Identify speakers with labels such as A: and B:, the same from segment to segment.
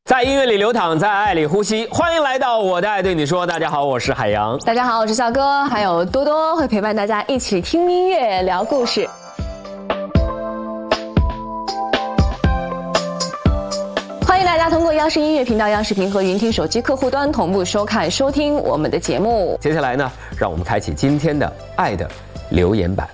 A: 在音乐里流淌，在爱里呼吸。欢迎来到我的爱对你说。大家好，我是海洋。
B: 大家好，我是笑哥，还有多多会陪伴大家一起听音乐、聊故事。欢迎大家通过央视音乐频道、央视频和云听手机客户端同步收看、收听我们的节目。
A: 接下来呢，让我们开启今天的爱的留言板。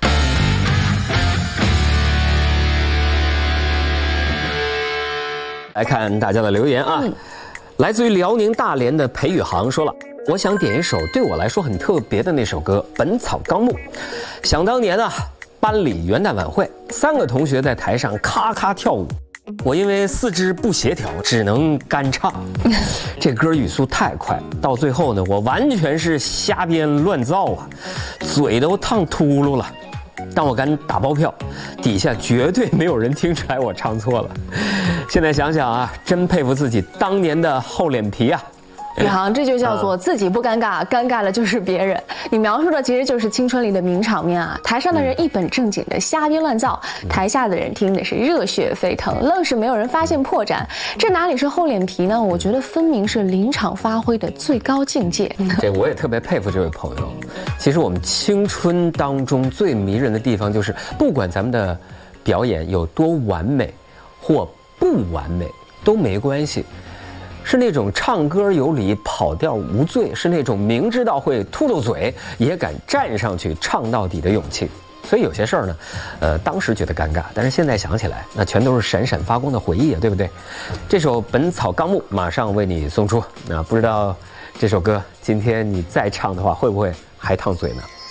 A: 来看大家的留言啊，来自于辽宁大连的裴宇航说了，我想点一首对我来说很特别的那首歌《本草纲目》。想当年啊，班里元旦晚会，3个同学在台上咔咔跳舞，我因为四肢不协调，只能干唱。这歌语速太快，到最后呢，我完全是瞎编乱造啊，嘴都烫秃噜了。但我敢打包票，底下绝对没有人听出来我唱错了。现在想想啊，真佩服自己当年的厚脸皮啊！
B: 宇航，这就叫做自己不尴尬，尴尬了就是别人。你描述的其实就是青春里的名场面啊！台上的人一本正经的瞎编乱造，台下的人听的是热血沸腾，愣是没有人发现破绽。这哪里是厚脸皮呢？我觉得分明是临场发挥的最高境界。
A: 这我也特别佩服这位朋友。其实我们青春当中最迷人的地方，就是不管咱们的表演有多完美或不完美都没关系。是那种唱歌有理、跑调无罪，是那种明知道会秃噜嘴也敢站上去唱到底的勇气。所以有些事儿呢，当时觉得尴尬，但是现在想起来，那全都是闪闪发光的回忆啊，对不对？这首《本草纲目》马上为你送出。那不知道这首歌今天你再唱的话，会不会还烫嘴呢？